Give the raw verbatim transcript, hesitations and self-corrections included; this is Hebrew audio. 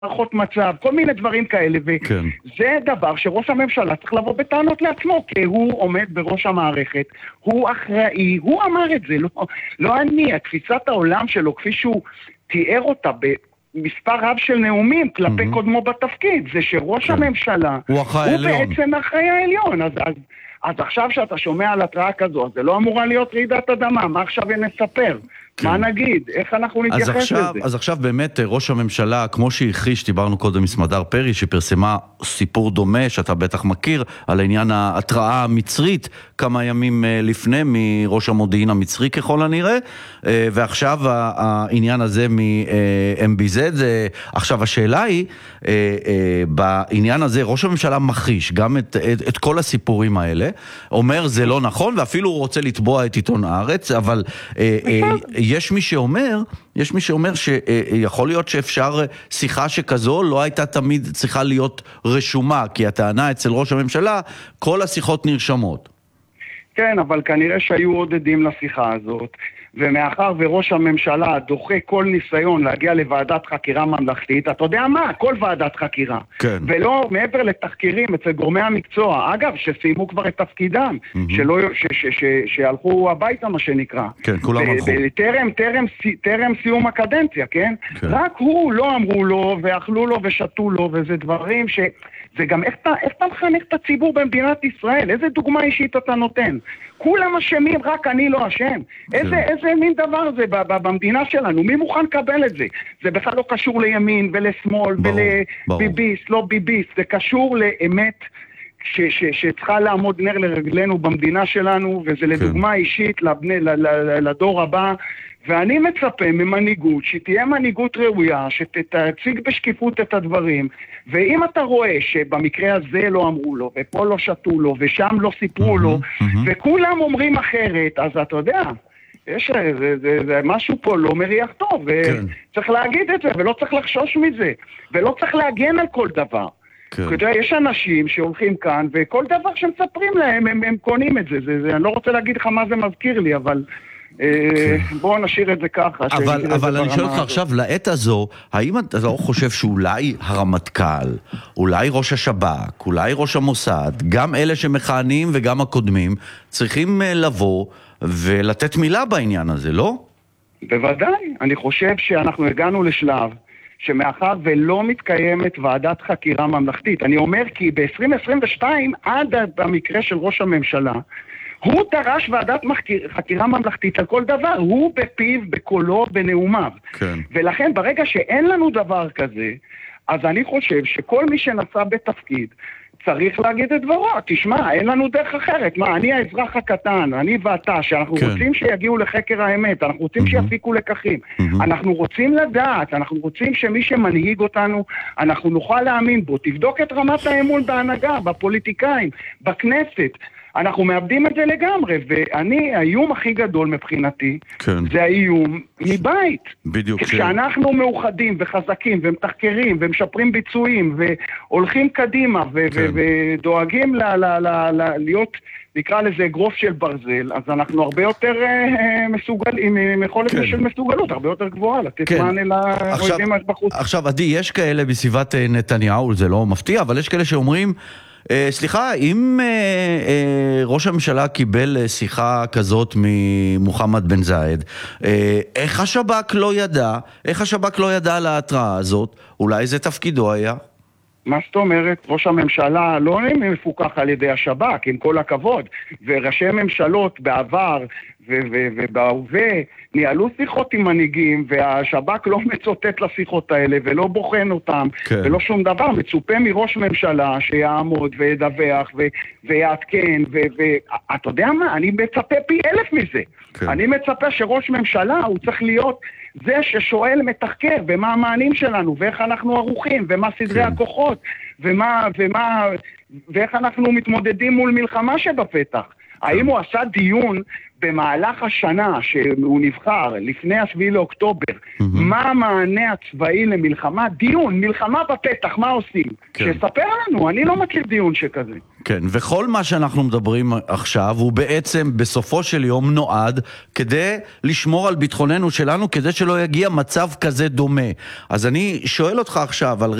הערכות מצב, כל מיני דברים כאלה, כן. וזה דבר שראש הממשלה צריך לבוא בטענות לעצמו, כי הוא עומד בראש המערכת, הוא אחראי, הוא אמר את זה, לא, לא אני, תפיסת העולם שלו, כפי שהוא תיאר אותה במספר רב של נאומים כלפי mm-hmm. קודמו בתפקיד, זה שראש כן. הממשלה הוא, הוא בעצם אחראי העליון, אז, אז, אז עכשיו שאתה שומע על התראה כזו, אז זה לא אמורה להיות רעידת אדמה, מה עכשיו נספר? כן. מה נגיד? איך אנחנו נתייחס אז עכשיו, לזה? אז עכשיו באמת ראש הממשלה, כמו שהכחיש, דיברנו קודם מסמדר פרי, שפרסמה סיפור דומה, שאתה בטח מכיר, על העניין ההתראה המצרית, כמה ימים לפני מראש המודיעין המצרי ככל הנראה, ועכשיו העניין הזה מ-אם בי זד, עכשיו השאלה היא, בעניין הזה ראש הממשלה מכחיש גם את, את, את כל הסיפורים האלה, אומר זה לא נכון, ואפילו הוא רוצה לתבוע את עיתון הארץ, אבל יש מי שאומר, יש מי שאומר שיכול להיות שאפשר שיחה שכזו לא הייתה תמיד צריכה להיות רשומה, כי הטענה אצל ראש הממשלה, כל השיחות נרשמות. כן, אבל כנראה שהיו עוד עדים לשיחה הזאת, ומאחר וראש הממשלה דוחה כל ניסיון להגיע לוועדת חקירה ממלכתית, אתה יודע מה? כל ועדת חקירה. כן. ולא מעבר לתחקירים אצל גורמי המקצוע, אגב, שסיימו כבר את תפקידם, mm-hmm. שלא, ש, ש, ש, שהלכו הביתה, מה שנקרא. כן, כולם הלכו. טרם, טרם, טרם סיום הקדנציה, כן? כן? רק הוא לא אמרו לו, ואכלו לו ושתו לו, וזה דברים ש... זה גם איך אתה, איך אתה מחנך את הציבור במדינת ישראל? איזה דוגמה אישית אתה נותן? כולם אשמים, רק אני לא אשם. איזה, איזה מין דבר זה במדינה שלנו? מי מוכן לקבל את זה? זה בכלל לא קשור לימין ולשמאל ולביביסט, לא ביביסט. זה קשור לאמת ש, ש, שצריכה לעמוד נר לרגלנו במדינה שלנו, וזה לדוגמה אישית לבני, לדור הבא. ואני מצפה ממנהיגות, שתהיה מנהיגות ראויה, שתציג בשקיפות את הדברים, ואם אתה רואה שבמקרה הזה לא אמרו לו, ופה לא שתו לו, ושם לא סיפרו לו, וכולם אומרים אחרת, אז אתה יודע, יש, זה, זה, זה משהו פה לא מריח טוב, וצריך להגיד את זה, ולא צריך לחשוש מזה, ולא צריך להגן על כל דבר. כדי, יש אנשים שהולכים כאן, וכל דבר שמספרים להם, הם, הם קונים את זה. זה, זה. אני לא רוצה להגיד לך מה זה מזכיר לי, אבל... בואו נשאיר את זה ככה. אבל, אבל אני שואל אותך עכשיו, לעת הזו, האם אתה לא חושב שאולי הרמטכ"ל, אולי ראש השב"כ, אולי ראש המוסד, גם אלה שמכהנים וגם הקודמים, צריכים לבוא ולתת מילה בעניין הזה, לא? בוודאי. אני חושב שאנחנו הגענו לשלב שמאחר ולא מתקיימת ועדת חקירה ממלכתית. אני אומר כי ב-עשרים עשרים ושתיים, עד במקרה של ראש הממשלה, הוא דרש ועדת חקירה ממלכתית על כל דבר, הוא בפיו, בקולו, בנאומיו. כן. ולכן ברגע שאין לנו דבר כזה, אז אני חושב שכל מי שנשא בתפקיד צריך להגיד את דברו. תשמע, אין לנו דרך אחרת. מה, אני האזרח הקטן, אני ואתה, שאנחנו כן. רוצים שיגיעו לחקר האמת, אנחנו רוצים mm-hmm. שיפיקו לקחים. Mm-hmm. אנחנו רוצים לדעת, אנחנו רוצים שמי שמנהיג אותנו, אנחנו נוכל להאמין בו. תבדוק את רמת האמון בהנהגה, בפוליטיקאים, בכנסת. אנחנו מאבדים את זה לגמרי, ואני, האיום הכי גדול מבחינתי, כן. זה האיום מבית. בדיוק. כשאנחנו מאוחדים וחזקים ומתחקרים ומשפרים ביצועים והולכים קדימה ו- כן. ו- ודואגים ל- ל- ל- ל- להיות, נקרא לזה גרוף של ברזל, אז אנחנו הרבה יותר אה, מסוגלים, עם יכולת כן. של מסוגלות, הרבה יותר גבוהה, לתת כן. מענה לאויבים בחוץ. עכשיו, עדי, יש כאלה בסביבת נתניהו, זה לא מפתיע, אבל יש כאלה שאומרים, סליחה, אם ראש הממשלה קיבל שיחה כזאת ממוחמד בן זאיד, איך השב"כ לא ידע, איך השב"כ לא ידע על ההתראה הזאת? אולי זה תפקידו היה? מה זאת אומרת? ראש הממשלה לא מפוקח על ידי השב"כ, עם כל הכבוד, וראשי ממשלות בעבר ובהווה ניהלו שיחות עם מנהיגים, והשב"כ לא מצוטט לשיחות האלה ולא בוחן אותם, כן. ולא שום דבר. מצופה מראש ממשלה שיעמוד וידווח ויעדכן, ואתה יודע מה? אני מצפה פי אלף מזה. כן. אני מצפה שראש ממשלה הוא צריך להיות זה ששואל מתחקר ומה המענים שלנו, ואיך אנחנו ערוכים, ומה סדרי כן. הכוחות, ומה, ומה, ואיך אנחנו מתמודדים מול מלחמה שבפתח. כן. האם הוא עשה דיון במהלך השנה שהוא נבחר, לפני השביעי לאוקטובר, mm-hmm. מה המענה הצבאי למלחמה? דיון, מלחמה בפתח, מה עושים? כן. שספר לנו, אני לא מכיר דיון שכזה. כן, וכל מה שאנחנו מדברים עכשיו הוא בעצם בסופו של יום נועד כדי לשמור על ביטחוננו שלנו, כדי שלא יגיע מצב כזה דומה. אז אני שואל אותך עכשיו על